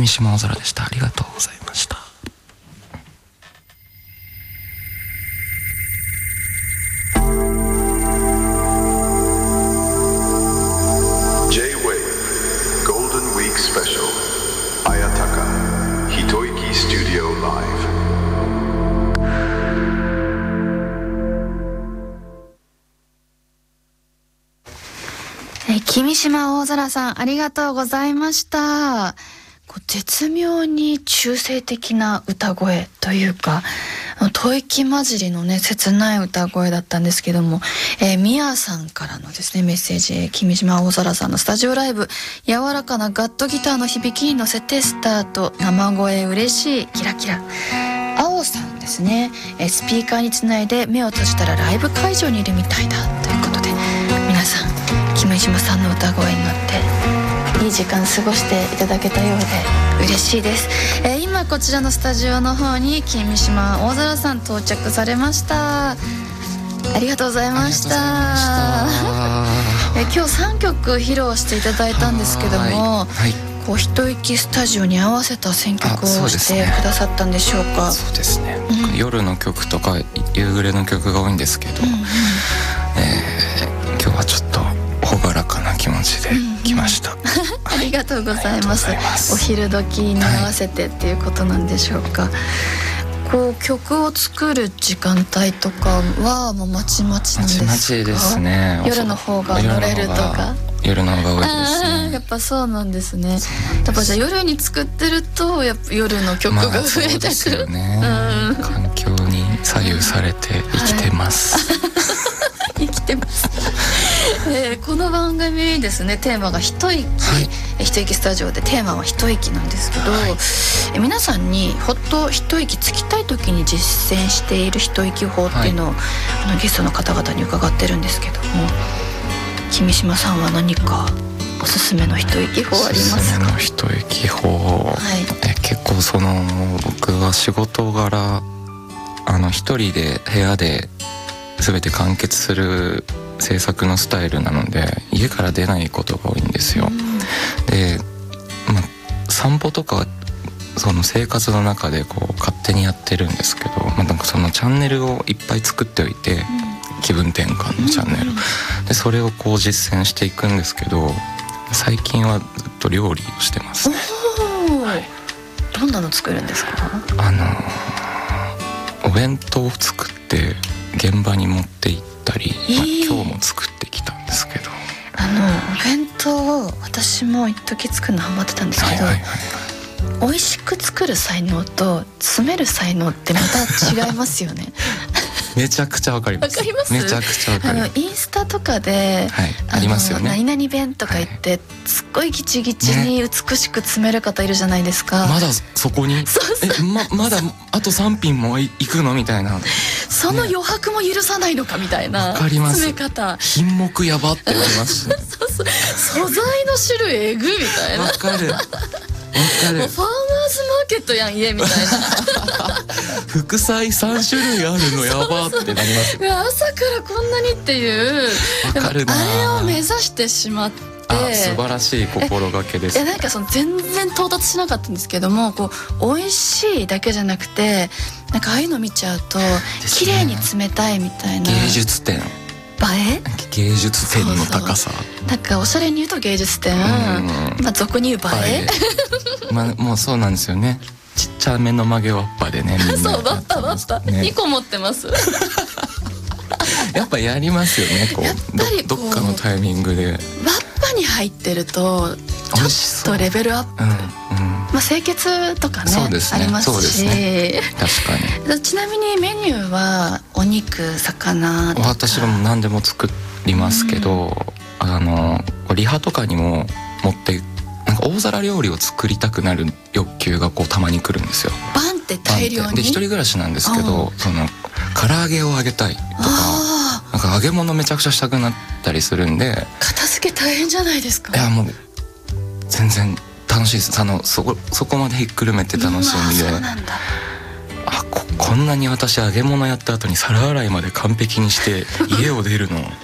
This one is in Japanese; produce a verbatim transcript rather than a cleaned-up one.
君島青空でした。ありがとうございました。 君島大空さん、ありがとうございました。こう絶妙に中性的な歌声というか、吐息混じりのね切ない歌声だったんですけども、えー、ミヤさんからのですねメッセージ、えー、君島大空さんのスタジオライブ、柔らかなガットギターの響きに乗せてスタート、生声嬉しいキラキラ。青さんですね、えー、スピーカーにつないで目を閉じたらライブ会場にいるみたいだということで、皆さん君島さんの歌声に乗っていい時間過ごしていただけたようで嬉しいです。えー、今こちらのスタジオの方に君島大空さん到着されました。ありがとうございました。えー、今日さんきょく披露していただいたんですけども、はい、こう一息スタジオに合わせた選曲をしてくださったんでしょうか。 そうですね、うん、夜の曲とか夕暮れの曲が多いんですけど、うんうん、えー、今日はちょっと朗らかな気持ちで来ました、うんうんありがとうございます。お昼時に合わせてっていうことなんでしょうか。はい、こう曲を作る時間帯とかはもうまちまちなんですか。 まちまちですね。 夜の方が乗れるとか。 夜の方が多いですね。 やっぱそうなんですね。やっぱじゃあ夜に作ってるとやっぱ夜の曲が増えてくる、まあ、そうですよね、うん、環境に左右されて生きてます、はい、生きてますえー、この番組ですね、テーマが一息、はい、一息スタジオでテーマは一息なんですけど、はい、え皆さんにほっと一息つきたい時に実践している一息法っていうのを、はい、あのゲストの方々に伺ってるんですけども、君島さんは何かおすすめの一息法ありますか？おすすめの一息法、はい、え結構その僕は仕事柄あの一人で部屋で全て完結する制作のスタイルなので家から出ないことが多いんですよ。で、まあ、散歩とかその生活の中でこう勝手にやってるんですけど、まあ、なんかそのチャンネルをいっぱい作っておいて、うん、気分転換のチャンネル、うん、でそれをこう実践していくんですけど、最近はずっと料理をしてますね。 はい、どんなの作るんですか？ あのお弁当を作って現場に持って行ったり、えーまあ、今日も作ってきたんですけど、 あのお弁当を私も一時作るのハマってたんですけど、はいはいはい、美味しく作る才能と詰める才能ってまた違いますよねめちゃくちゃわかります。わかります。めちゃくちゃわかります。 あのインスタとかで、はい、ありますよね。何々弁とか言って、はい、すっごいギチギチに美しく詰める方いるじゃないですか。 ね、まだそこにそうそうえ ま, まだあとさん品もいくのみたいな、 その余白も許さないのかみたいな詰め方。 品目やばってなりますねそうそう、素材の種類えぐいみたいな。 わかるわかる。 もうファーマーズマーケットやん家みたいな副菜さん種類あるのやばってなりますよ。 朝からこんなにっていう。 わかるな。 あれを目指してしまって、 あ素晴らしい心がけです、ね。 いやなんかその全然到達しなかったんですけども、こう美味しいだけじゃなくて、なんかああいうの見ちゃうと綺麗に冷たいみたいな、 芸術点、映え芸術点の高さ。 そうそう、なんかおしゃれに言うと芸術点、まあ俗に言う映え、 まあもうそうなんですよね。ちっちゃめの曲げわっぱでね、みんなそうバッタバッタ、ね、にこ持ってますやっぱやりますよね。こうやっぱりこうど, どっかのタイミングでわっぱに入ってるとちょっとレベルアップ、うんうん、まあ清潔とか ね, そうですねありますし、そうですね、確かに。ちなみにメニューはお肉、魚とか。 私はもう何でも作りますけど、うん、あのリハとかにも持ってなんか大皿料理を作りたくなる欲求がこうたまに来るんですよ。 バンって大量に。 で一人暮らしなんですけど、その唐揚げを揚げたいとか、なんか揚げ物めちゃくちゃしたくなったりするんで。 片付け大変じゃないですか。 いやもう全然楽しいです。あの そ, こそこまでひっくるめて楽しみで、 そうなんだ。 あ こ, こんなに私揚げ物やった後に皿洗いまで完璧にして家を出るの